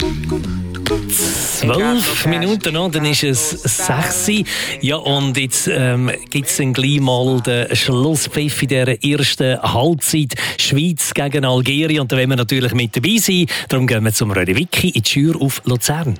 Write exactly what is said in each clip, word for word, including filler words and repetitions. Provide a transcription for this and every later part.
Zwölf Minuten noch, dann ist es sechs. Ja, und jetzt ähm, gibt es dann gleich mal den Schlusspfiff in dieser ersten Halbzeit. Schweiz gegen Algerien. Und da wollen wir natürlich mit dabei sein. Darum gehen wir zum Röde Wiki in die Schür auf Luzern.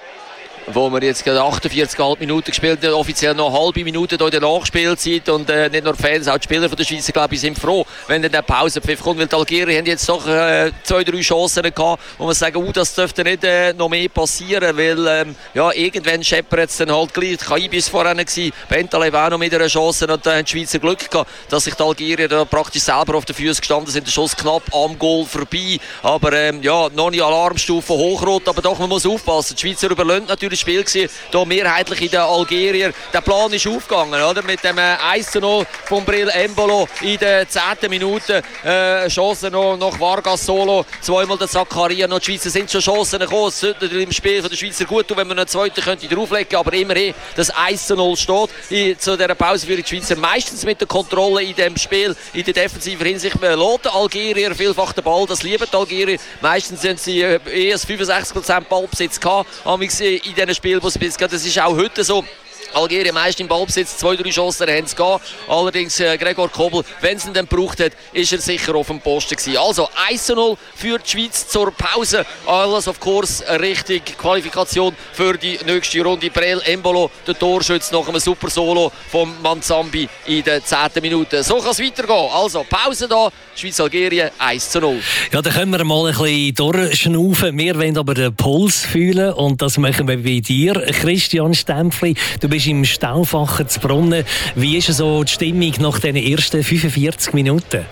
Wo wir jetzt gerade achtundvierzig Komma fünf Minuten gespielt haben, offiziell noch eine halbe Minute hier in der Nachspielzeit und äh, nicht nur die Fans, auch die Spieler von der Schweiz, glaube ich, sind froh, wenn dann der Pausenpfiff kommt, weil die Algerier haben jetzt doch äh, zwei, drei Chancen gehabt, wo man sagen, uh, das dürfte nicht äh, noch mehr passieren, weil ähm, ja, irgendwann scheppert es dann halt gleich, Kaibis vorhin gewesen, Bentaleb auch noch mit einer Chance und dann haben die Schweizer Glück gehabt, dass sich die Algerier da praktisch selber auf den Füßen gestanden sind, der Schuss knapp am Goal vorbei, aber ähm, ja, noch nicht Alarmstufe hochrot, aber doch, man muss aufpassen, die Schweizer überlöhnt natürlich das Spiel gewesen, da mehrheitlich in den Algerier. Der Plan ist aufgegangen, oder? Mit dem äh, eins zu null von Breel Embolo in der zehnten Minute. Äh, Chancen noch nach Vargas Solo, zweimal der Zakaria, noch die Schweizer sind schon Chancen gekommen. Es sollte im Spiel von der Schweizer gut tun, wenn man einen zweiten könnte drauflegen, aber immerhin das eins zu null steht. In, zu dieser Pause für die Schweizer meistens mit der Kontrolle in dem Spiel, in der defensiven Hinsicht. Man lässt den Algerier vielfach den Ball, das lieben die Algerier. Meistens sind sie äh, eher fünfundsechzig Prozent Ballbesitz gehabt, in diesen Spielen. Das ist auch heute so. Algerien meist im Ballbesitz, zwei, drei Chancen haben sie gehabt. Allerdings äh, Gregor Kobel, wenn es ihn dann gebraucht hat, ist er sicher auf dem Posten gewesen. Also eins zu null für die Schweiz zur Pause. Alles auf Kurs richtig Qualifikation für die nächste Runde. Breel Embolo, der Torschütze nach einem super Solo vom Manzambi in der zehnten Minute. So kann es weitergehen. Also Pause da, Schweiz-Algerien eins zu null. Ja, dann können wir mal ein bisschen durchschnaufen. Wir wollen aber den Puls fühlen und das machen wir bei dir, Christian Stempfli. Du bist im Stauffacher zu Brunnen. Wie ist so die Stimmung nach den ersten fünfundvierzig Minuten?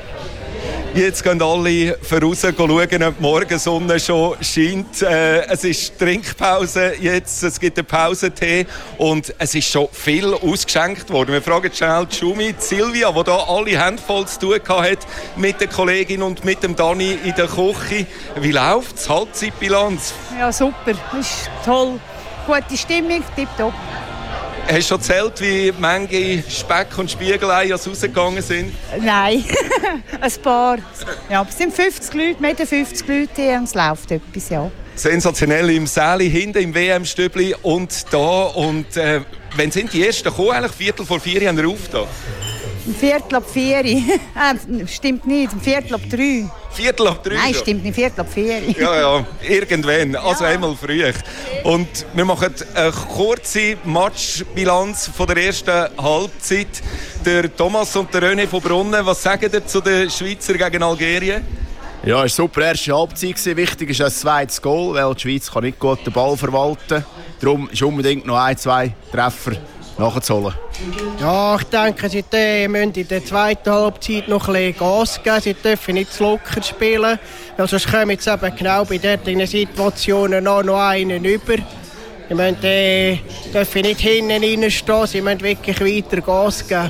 Jetzt gehen alle voraus schauen, ob die Morgensonne schon scheint. Äh, es ist Trinkpause jetzt, es gibt einen Pausentee und es ist schon viel ausgeschenkt worden. Wir fragen schnell die Schumi, die Silvia, die hier alle Hände voll zu tun hat mit der Kollegin und mit dem Dani in der Küche. Wie läuft es? Halbzeitbilanz? Ja, super. Ist toll. Gute Stimmung, tipptopp. Hast du schon erzählt, wie manche Speck- und Spiegeleier rausgegangen sind? Nein, ein paar. Ja, es sind fünfzig Leute, mehr als fünfzig Leute hier und es läuft etwas, ja. Sensationell im Säli, hinten im W M-Stübli und da. Und äh, wann sind die Ersten gekommen? Eigentlich Viertel vor vier haben wir aufgetan. Ein Viertel ab vier. äh, stimmt nicht, ein Viertel ab drei. Viertel ab drei? Nein, stimmt nicht, Viertel ab vier. Ja, ja, irgendwann. Also ja. Einmal früh. Und wir machen eine kurze Matchbilanz von der ersten Halbzeit. Der Thomas und der René von Brunnen, was sagen ihr zu den Schweizer gegen Algerien? Ja, es war eine super erste Halbzeit. Wichtig ist ein zweites Goal, weil die Schweiz kann nicht gut den Ball verwalten. Darum ist unbedingt noch ein, zwei Treffer nachzuholen. Ja, ich denke, sie müssen in der zweiten Halbzeit noch ein bisschen Gas geben. Sie dürfen nicht zu locker spielen, weil sonst kommen sie eben genau bei diesen Situationen noch, noch einen über. Sie müssen, äh, dürfen nicht hinten reinstehen, sie müssen wirklich weiter Gas geben.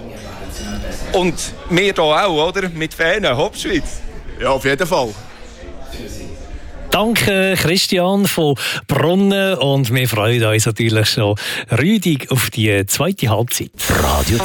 Und wir hier auch, oder? Mit Fähnen, Hauptschweiz. Ja, auf jeden Fall. Danke Christian von Brunnen und wir freuen uns natürlich schon rüdig auf die zweite Halbzeit. Radio